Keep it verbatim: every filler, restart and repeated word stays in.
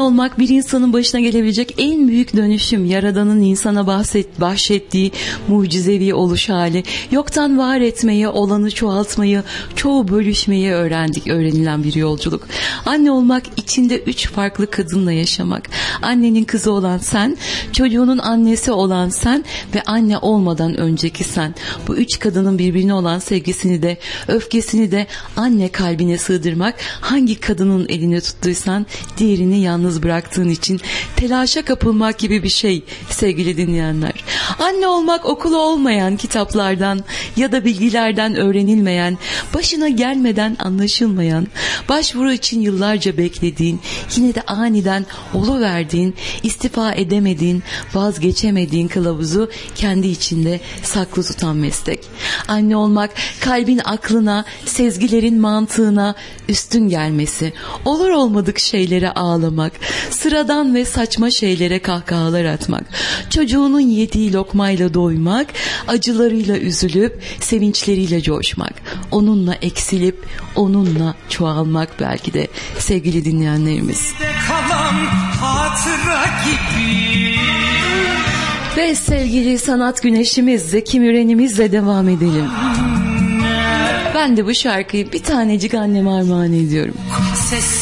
olmak bir insanın başına gelebilecek en büyük dönüşüm. Yaradan'ın insana bahset, bahşettiği mucizevi oluş hali. Yoktan var etmeyi, olanı çoğaltmayı, çoğu bölüşmeyi öğrendik, öğrenilen bir yolculuk. Anne olmak, içinde üç farklı kadınla yaşamak. Annenin kızı olan sen, çocuğunun annesi olan sen ve anne olmadan önceki sen. Bu üç kadının birbirine olan sevgisini de, öfkesini de anne kalbine sığdırmak. Hangi kadının elini tuttuysan diğerini yalnız bıraktığın için telaşa kapılmak gibi bir şey sevgili dinleyenler. Anne olmak okulu olmayan kitaplardan ya da bilgilerden öğrenilmeyen, başına gelmeden anlaşılmayan, başvuru için yıllarca beklediğin, yine de aniden oluverdiğin, istifa edemediğin, vazgeçemediğin kılavuzu kendi içinde saklı tutan meslek. Anne olmak, kalbin aklına, sezgilerin mantığına üstün gelmesi, olur olmadık şeylere ağlamak, sıradan ve saçma şeylere kahkahalar atmak, çocuğunun yediği lokmayla doymak, acılarıyla üzülüp, sevinçleriyle coşmak, onunla eksilip, onunla çoğalmak belki de sevgili dinleyenlerimiz. Kalan hatıra gibi. Ve sevgili sanat güneşimiz Zeki Müren'imizle devam edelim. Ben de bu şarkıyı bir tanecik anneme armağan ediyorum. Ses